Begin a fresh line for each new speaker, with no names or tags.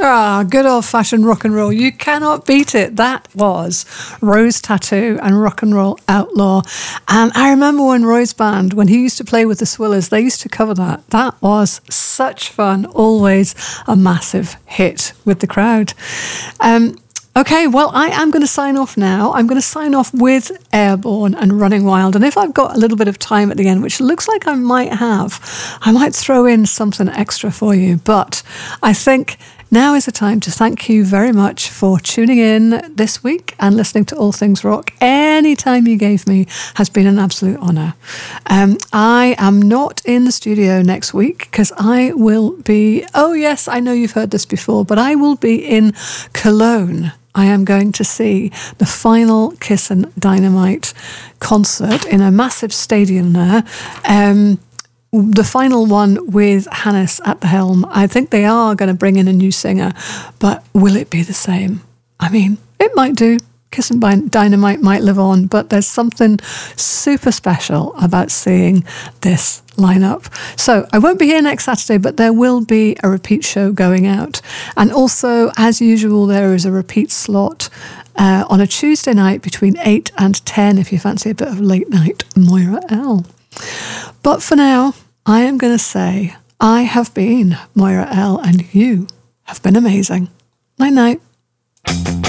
Ah, good old-fashioned rock and roll. You cannot beat it. That was Rose Tattoo and Rock and Roll Outlaw. And I remember when Roy's band, when he used to play with the Swillers, they used to cover that. That was such fun. Always a massive hit with the crowd. Okay, well, I am going to sign off now. I'm going to sign off with Airborne and Running Wild. And if I've got a little bit of time at the end, which looks like I might have, I might throw in something extra for you. But I think now is the time to thank you very much for tuning in this week and listening to All Things Rock. Any time you gave me has been an absolute honour. I am not in the studio next week because I will be, oh yes, I know you've heard this before, but I will be in Cologne. I am going to see the final Kiss and Dynamite concert in a massive stadium there. The final one with Hannes at the helm. I think they are going to bring in a new singer, but will it be the same? I mean, it might do. Kiss and Dynamite might live on, but there's something super special about seeing this lineup. So I won't be here next Saturday, but there will be a repeat show going out. And also, as usual, there is a repeat slot on a Tuesday night between 8 and 10 if you fancy a bit of late night Moira L. But for now, I am going to say I have been Moira L and you have been amazing. Night night.